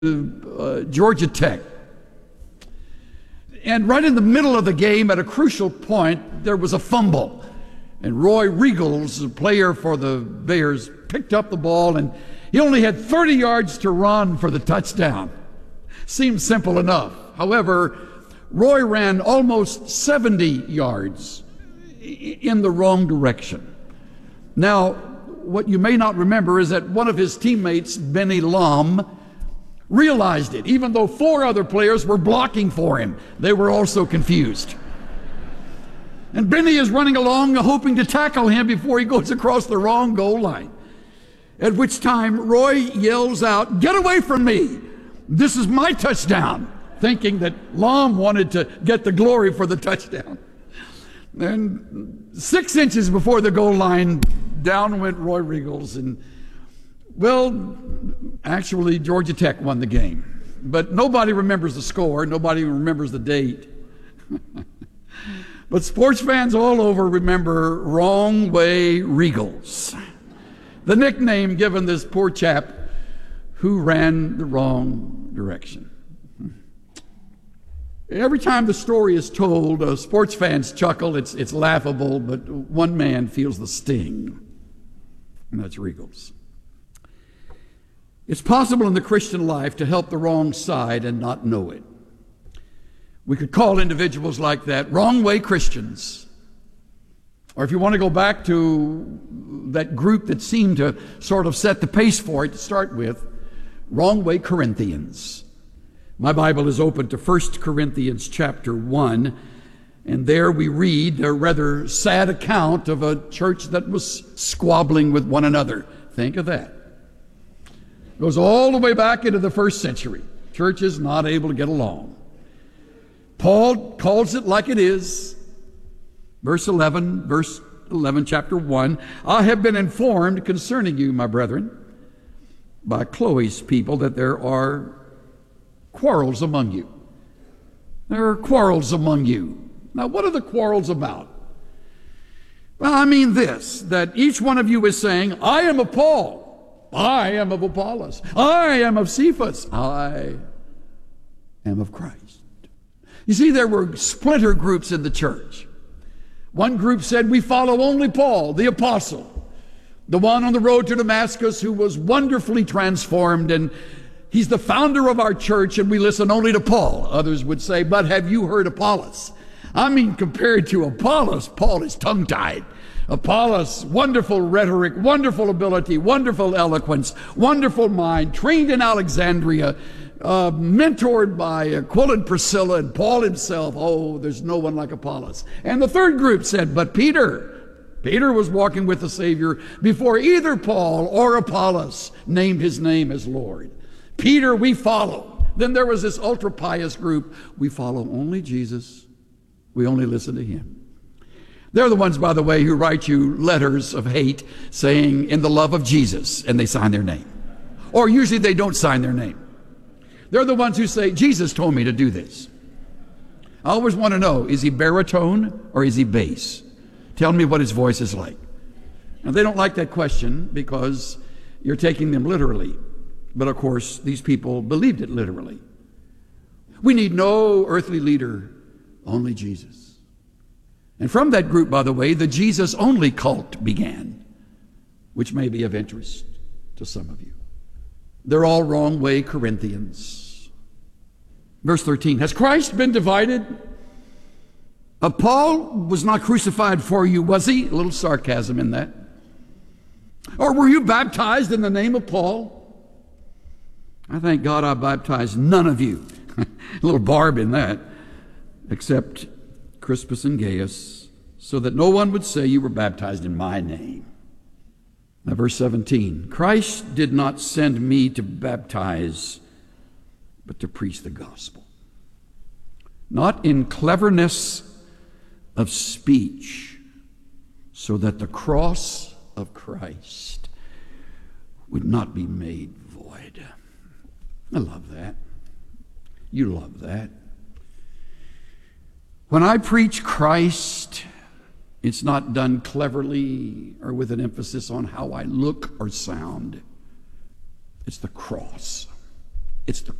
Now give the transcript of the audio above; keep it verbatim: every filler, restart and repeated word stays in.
uh, Georgia Tech. And right in the middle of the game, at a crucial point, there was a fumble. And Roy Riegels, the player for the Bears, picked up the ball, and he only had thirty yards to run for the touchdown. Seems simple enough. However, Roy ran almost seventy yards in the wrong direction. Now, what you may not remember is that one of his teammates, Benny Lom, realized it. Even though four other players were blocking for him, they were also confused. And Benny is running along hoping to tackle him before he goes across the wrong goal line. At which time Roy yells out, "Get away from me! This is my touchdown!" Thinking that Lom wanted to get the glory for the touchdown. And six inches before the goal line, down went Roy Riegels. And, well, actually, Georgia Tech won the game. But nobody remembers the score. Nobody even remembers the date. But sports fans all over remember Wrong Way Riegels, the nickname given this poor chap who ran the wrong direction. Every time the story is told, uh, sports fans chuckle. It's, it's laughable, but one man feels the sting, and that's Riegels. It's possible in the Christian life to help the wrong side and not know it. We could call individuals like that wrong way Christians. Or if you want to go back to that group that seemed to sort of set the pace for it to start with, wrong way Corinthians. My Bible is open to First Corinthians chapter one, and there we read a rather sad account of a church that was squabbling with one another. Think of that. It goes all the way back into the first century. Churches not able to get along. Paul calls it like it is. Verse eleven, verse eleven, chapter one. "I have been informed concerning you, my brethren, by Chloe's people, that there are quarrels among you." There are quarrels among you. Now, what are the quarrels about? Well, I mean this, that each one of you is saying, "I am of Paul. I am of Apollos. I am of Cephas. I am of Christ." You see, there were splinter groups in the church. One group said, "We follow only Paul, the apostle, the one on the road to Damascus who was wonderfully transformed, and he's the founder of our church, and we listen only to Paul." Others would say, "But have you heard Apollos?" I mean, compared to Apollos, Paul is tongue-tied. Apollos, wonderful rhetoric, wonderful ability, wonderful eloquence, wonderful mind, trained in Alexandria, uh, mentored by Aquila and Priscilla, and Paul himself. Oh, there's no one like Apollos. And the third group said, "But Peter, Peter was walking with the Savior before either Paul or Apollos named his name as Lord. Peter we follow." Then there was this ultra-pious group. "We follow only Jesus. We only listen to him." They're the ones, by the way, who write you letters of hate saying, "In the love of Jesus," and they sign their name. Or usually they don't sign their name. They're the ones who say, "Jesus told me to do this." I always want to know, is he baritone or is he bass? Tell me what his voice is like. Now, they don't like that question because you're taking them literally. But of course, these people believed it literally. We need no earthly leader, only Jesus. And from that group, by the way, the Jesus-only cult began, which may be of interest to some of you. They're all wrong way Corinthians. Verse thirteen, "Has Christ been divided? Uh, Paul was not crucified for you, was he?" A little sarcasm in that. "Or were you baptized in the name of Paul?" I thank God I baptized none of you. A little barb in that, except Crispus and Gaius, so that no one would say you were baptized in my name. Now, verse seventeen, "Christ did not send me to baptize, but to preach the gospel, not in cleverness of speech, so that the cross of Christ would not be made void." I love that. You love that. When I preach Christ, it's not done cleverly or with an emphasis on how I look or sound. It's the cross. It's the